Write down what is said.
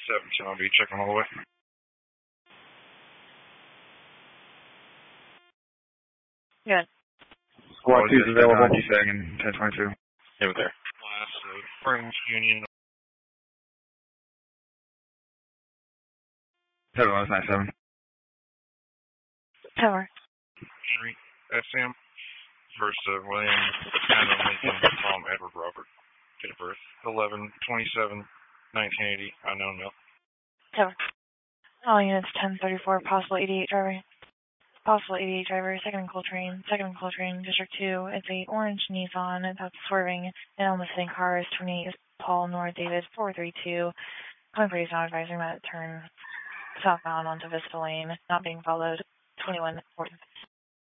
17, I'll be checking all the way. Good. Squad 2 is available. Defag in 1022. Over there. Last, Orange Union. 7197. Tower. Henry SM. First William Adam Lincoln Tom Edward Robert. Date of birth 11/27/1980. Unknown male. Tower. All units 1034. Possible 88 driver. Possible 88 driver. Second and Coltrane. District 2. It's a orange Nissan that's swerving. And on the same car is 28 Paul North David 432. Coming for you, now advising that turn southbound onto Vista Lane. Not being followed. 21 4th.